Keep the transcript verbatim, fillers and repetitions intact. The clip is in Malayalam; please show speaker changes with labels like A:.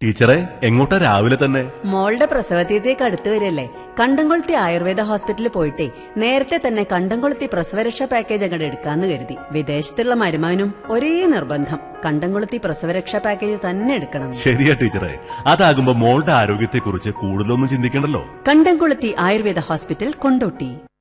A: ടീച്ചറെ, എങ്ങോട്ടാ രാവിലെ തന്നെ?
B: മോളുടെ പ്രസവതീയതേക്ക് അടുത്ത് വരില്ലേ, കണ്ടംകൊളുത്തി ആയുർവേദ ഹോസ്പിറ്റലിൽ പോയിട്ടേ നേരത്തെ തന്നെ കണ്ടംകൊളുത്തി പ്രസവരക്ഷാ പാക്കേജ് അങ്ങോട്ട് എടുക്കാന്ന് കരുതി. വിദേശത്തുള്ള മരുമാനും ഒരേ നിർബന്ധം, കണ്ടംകൊളുത്തി പ്രസവരക്ഷാ പാക്കേജ് തന്നെ എടുക്കണം.
A: ശരിയാ ടീച്ചറെ, അതാകുമ്പോ മോളുടെ ആരോഗ്യത്തെ കുറിച്ച് കൂടുതലൊന്നും ചിന്തിക്കണ്ടല്ലോ.
B: കണ്ടംകൊളുത്തി ആയുർവേദ ഹോസ്പിറ്റൽ, കൊണ്ടോട്ടി.